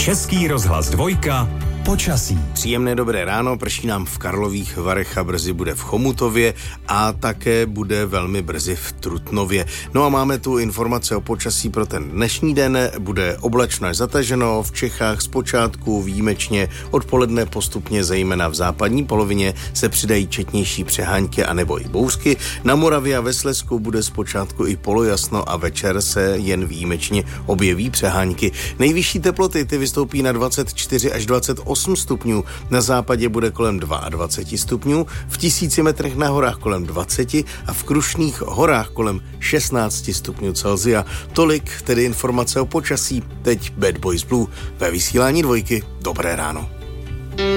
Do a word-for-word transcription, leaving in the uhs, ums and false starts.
Český rozhlas dvojka. Počasí. Příjemné dobré ráno, prší nám v Karlových Varech a brzy bude v Chomutově a také bude velmi brzy v Trutnově. No a máme tu informace o počasí pro ten dnešní den. Bude oblačno až zataženo, v Čechách zpočátku výjimečně, odpoledne postupně zejména v západní polovině se přidají četnější přehánky a nebo i bouřky. Na Moravě a ve Slezsku bude zpočátku i polojasno a večer se jen výjimečně objeví přehánky. Nejvyšší teploty ty vystoupí na dvacet čtyři až dvacet osm stupňů, na západě bude kolem dvacet dva stupňů, v tisíci metrech na horách kolem dvacet a v Krušných horách kolem šestnáct stupňů Celsia. Tolik tedy informace o počasí, teď Bad Boys Blue ve vysílání dvojky. Dobré ráno.